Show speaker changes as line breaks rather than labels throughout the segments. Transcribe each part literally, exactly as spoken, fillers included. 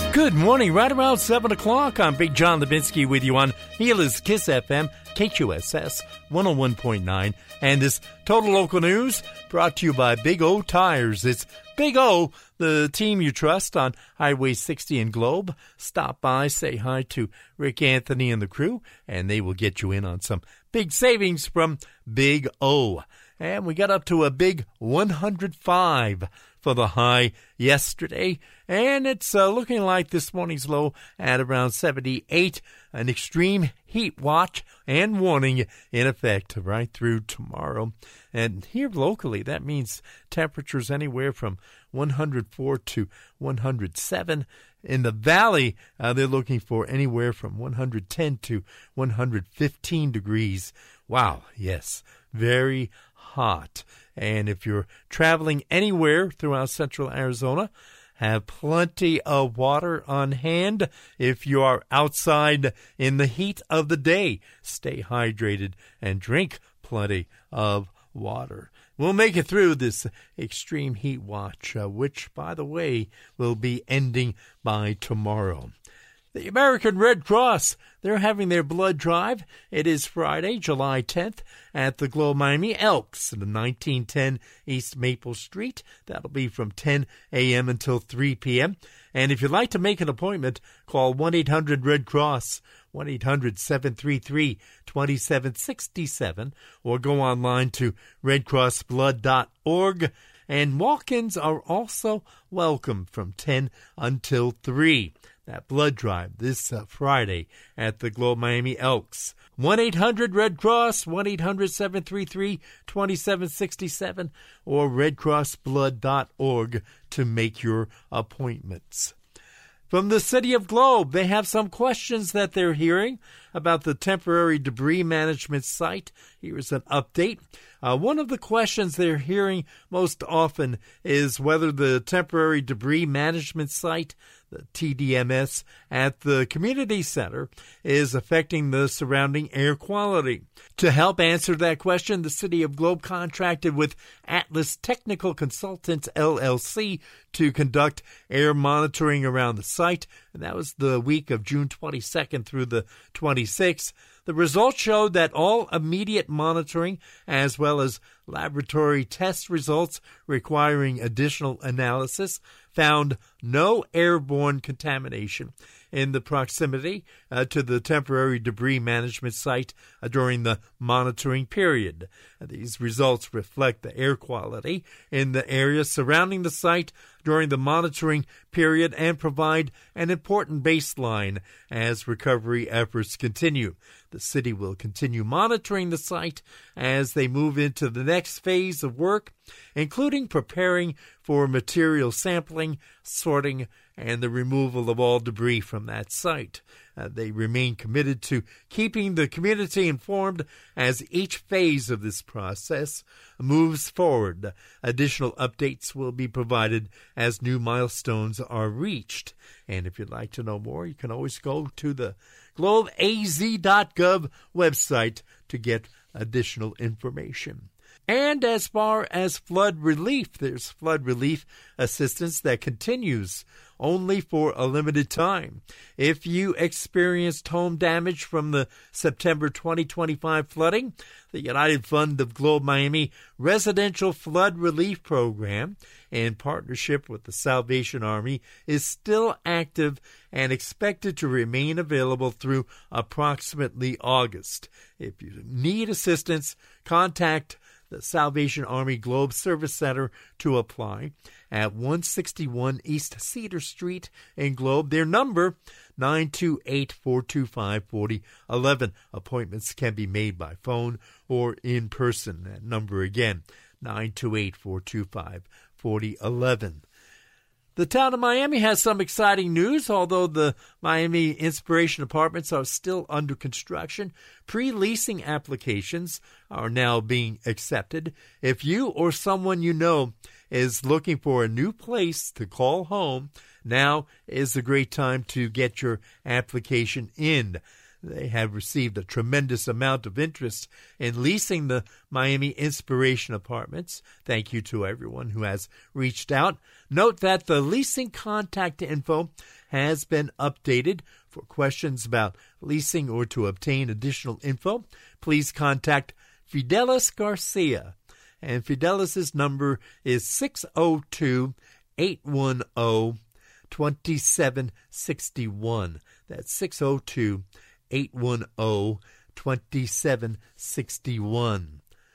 Good morning, right around seven o'clock. I'm Big John Levinsky with you on Healer's Kiss F M, K Q S S one oh one point nine. And this Total Local News brought to you by Big O Tires. It's Big O, the team you trust on Highway sixty in Globe. Stop by, say hi to Rick Anthony and the crew, and they will get you in on some big savings from Big O. And we got up to a big one hundred five for the high yesterday, and it's uh, looking like this morning's low at around seventy-eight. An extreme heat watch and warning in effect right through tomorrow. And here locally, that means temperatures anywhere from one hundred four to one hundred seven. In the valley, uh, they're looking for anywhere from one hundred ten to one hundred fifteen degrees. Wow, yes, very hot. And if you're traveling anywhere throughout central Arizona, have plenty of water on hand. If you are outside in the heat of the day, stay hydrated and drink plenty of water. We'll make it through this extreme heat watch, uh, which, by the way, will be ending by tomorrow. The American Red Cross, they're having their blood drive. It is Friday, July tenth, at the Globe Miami Elks, in nineteen ten East Maple Street. That'll be from ten a.m. until three p.m. And if you'd like to make an appointment, call one eight hundred red cross, one eight hundred seven three three two seven six seven, or go online to red cross blood dot org. And walk-ins are also welcome from ten until three. That blood drive this uh, Friday at the Globe Miami Elks. one eight hundred red cross, one eight hundred seven three three two seven six seven, or red cross blood dot org to make your appointments. From the City of Globe, they have some questions that they're hearing about the temporary debris management site. Here's an update. Uh, one of the questions they're hearing most often is whether the temporary debris management site, the T D M S, at the community center is affecting the surrounding air quality. To help answer that question, the City of Globe contracted with Atlas Technical Consultants, L L C, to conduct air monitoring around the site, and that was the week of June twenty-second through the twenty-sixth. The results showed that all immediate monitoring, as well as laboratory test results requiring additional analysis, found no airborne contamination in the proximity uh, to the temporary debris management site uh, during the monitoring period. Uh, these results reflect the air quality in the area surrounding the site during the monitoring period and provide an important baseline as recovery efforts continue. The city will continue monitoring the site as they move into the next phase of work, including preparing for material sampling, sorting, and the removal of all debris from that site. Uh, they remain committed to keeping the community informed as each phase of this process moves forward. Additional updates will be provided as new milestones are reached. And if you'd like to know more, you can always go to the globe a z dot gov website to get additional information. And as far as flood relief, there's flood relief assistance that continues only for a limited time. If you experienced home damage from the September twenty twenty-five flooding, the United Fund of Globe Miami Residential Flood Relief Program, in partnership with the Salvation Army, is still active and expected to remain available through approximately August. If you need assistance, contact the Salvation Army Globe Service Center to apply at one sixty-one East Cedar Street in Globe. Their number, nine two eight, four two five, four zero one one. Appointments can be made by phone or in person. That number again, nine two eight, four two five, four zero one one. The town of Miami has some exciting news. Although the Miami Inspiration Apartments are still under construction, pre-leasing applications are now being accepted. If you or someone you know is looking for a new place to call home, now is a great time to get your application in. They have received a tremendous amount of interest in leasing the Miami Inspiration Apartments. Thank you to everyone who has reached out. Note that the leasing contact info has been updated. For questions about leasing or to obtain additional info, please contact Fidelis Garcia. And Fidelis' number is six oh two, eight one oh, two seven six one. That's six oh two, eight one oh, two seven six one.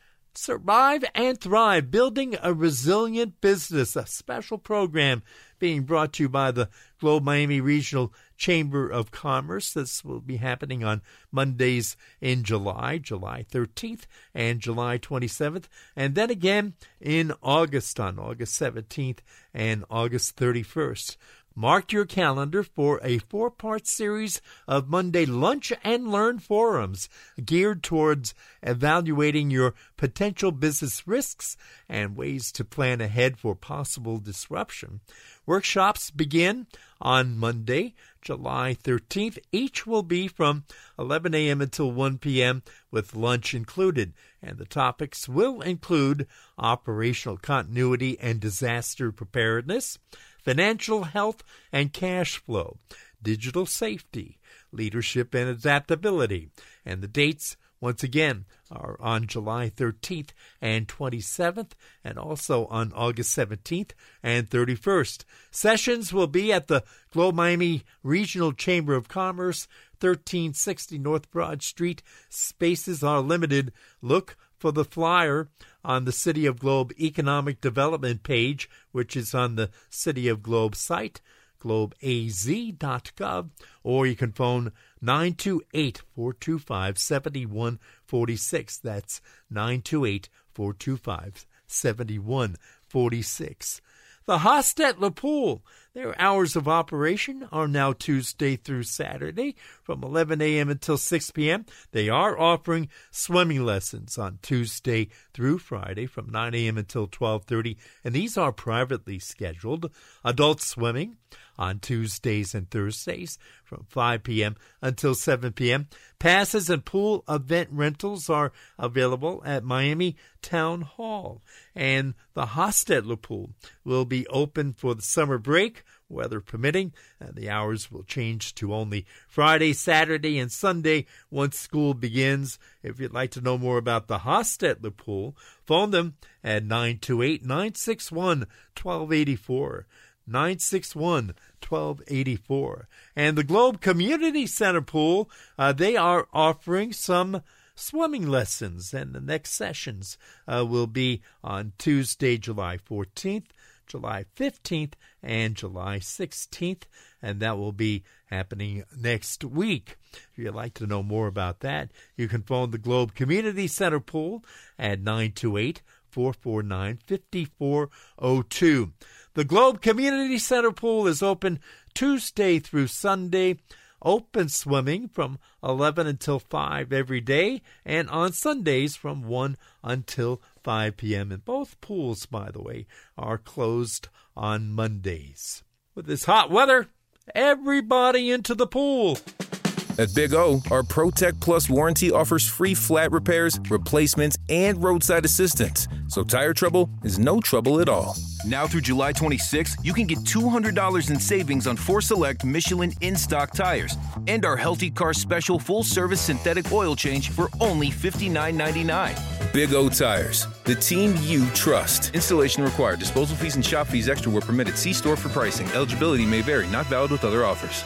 Survive and Thrive, Building a Resilient Business, a special program being brought to you by the Globe Miami Regional Chamber of Commerce. This will be happening on Mondays in July, July thirteenth and July twenty-seventh, and then again in August on August seventeenth and August thirty-first. Mark your calendar for a four-part series of Monday Lunch and Learn forums geared towards evaluating your potential business risks and ways to plan ahead for possible disruption. Workshops begin on Monday, July thirteenth. Each will be from eleven a.m. until one p.m. with lunch included, and the topics will include operational continuity and disaster preparedness, financial health and cash flow, digital safety, leadership and adaptability. And the dates, once again, are on July thirteenth and twenty-seventh, and also on August seventeenth and thirty-first. Sessions will be at the Globe Miami Regional Chamber of Commerce, thirteen sixty North Broad Street. Spaces are limited. Look for the flyer on the City of Globe Economic Development page, which is on the City of Globe site, globe a z dot gov, or you can phone nine two eight, four two five, seven one four six. That's nine two eight, four two five, seven one four six. The Hostetler Pool, their hours of operation are now Tuesday through Saturday from eleven a.m. until six p.m. They are offering swimming lessons on Tuesday through Friday from nine a.m. until twelve thirty, and these are privately scheduled. Adult swimming on Tuesdays and Thursdays from five p.m. until seven p.m. Passes and pool event rentals are available at Miami Town Hall. And the Hostetler Pool will be open for the summer break, weather permitting, and the hours will change to only Friday, Saturday, and Sunday once school begins. If you'd like to know more about the Hostetler Pool, phone them at nine two eight, nine six one, one two eight four. nine six one, one two eight four. And the Globe Community Center Pool, uh, they are offering some swimming lessons, and the next sessions uh, will be on Tuesday, July fourteenth, July fifteenth, and July sixteenth, and that will be happening next week. If you'd like to know more about that, you can phone the Globe Community Center Pool at nine two eight, four four nine, five four zero two. The Globe Community Center Pool is open Tuesday through Sunday, open swimming from eleven until five every day, and on Sundays from one until five p.m. And both pools, by the way, are closed on Mondays. With this hot weather, everybody into the pool.
At Big O, our ProTech Plus warranty offers free flat repairs, replacements, and roadside assistance. So tire trouble is no trouble at all.
Now through July twenty-sixth, you can get two hundred dollars in savings on four select Michelin in-stock tires and our Healthy Car Special full-service synthetic oil change for only fifty-nine ninety-nine.
Big O Tires, the team you trust. Installation required. Disposal fees and shop fees extra were permitted. See store for pricing. Eligibility may vary. Not valid with other offers.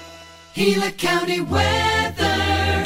Gila County weather.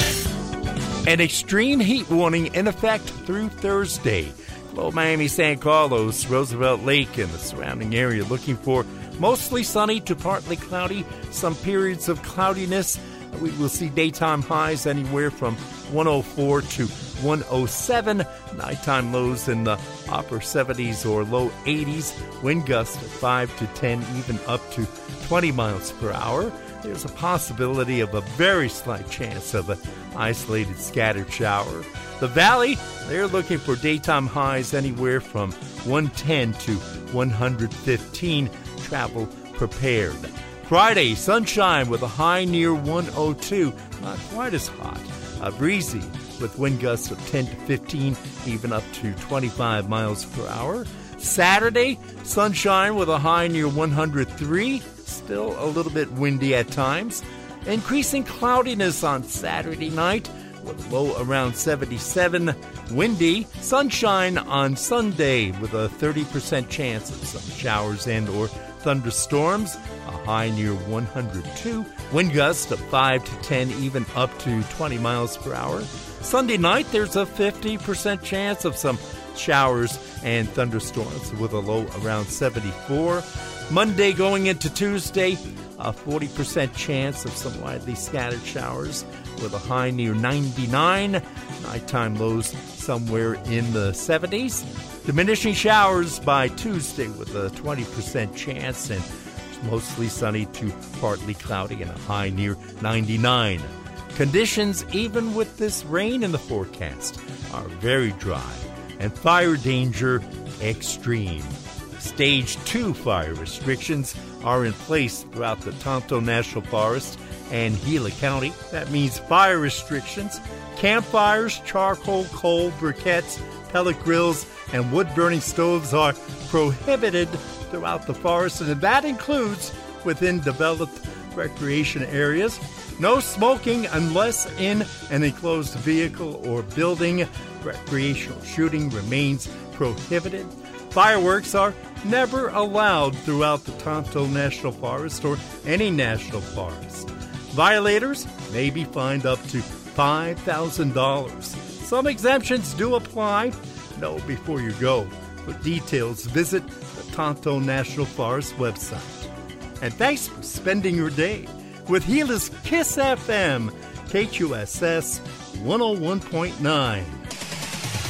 An extreme heat warning in effect through Thursday. Globe Miami, San Carlos, Roosevelt Lake, and the surrounding area looking for mostly sunny to partly cloudy, some periods of cloudiness. We will see daytime highs anywhere from one oh four to one oh seven, nighttime lows in the upper seventies or low eighties, wind gusts of five to ten, even up to twenty miles per hour. There's a possibility of a very slight chance of an isolated scattered shower. The Valley, they're looking for daytime highs anywhere from one ten to one fifteen. Travel prepared. Friday, sunshine with a high near one oh two. Not quite as hot. Uh, breezy with wind gusts of ten to fifteen, even up to twenty-five miles per hour. Saturday, sunshine with a high near one hundred three. Still a little bit windy at times. Increasing cloudiness on Saturday night with a low around seventy-seven. Windy. Sunshine on Sunday with a thirty percent chance of some showers and or thunderstorms. A high near one hundred two. Wind gusts of five to ten, even up to twenty miles per hour. Sunday night, there's a fifty percent chance of some showers and thunderstorms with a low around seventy-four. Monday going into Tuesday, a forty percent chance of some widely scattered showers with a high near ninety-nine. Nighttime lows somewhere in the seventies. Diminishing showers by Tuesday with a twenty percent chance and mostly sunny to partly cloudy and a high near ninety-nine. Conditions, even with this rain in the forecast, are very dry and fire danger extreme. Stage two fire restrictions are in place throughout the Tonto National Forest and Gila County. That means fire restrictions, campfires, charcoal, coal, briquettes, pellet grills, and wood-burning stoves are prohibited throughout the forest, and that includes within developed recreation areas. No smoking unless in an enclosed vehicle or building. Recreational shooting remains prohibited. Fireworks are never allowed throughout the Tonto National Forest or any national forest. Violators may be fined up to five thousand dollars. Some exemptions do apply. Know before you go. For details, visit the Tonto National Forest website. And thanks for spending your day with Gila's Kiss F M, K Q S S one oh one point nine.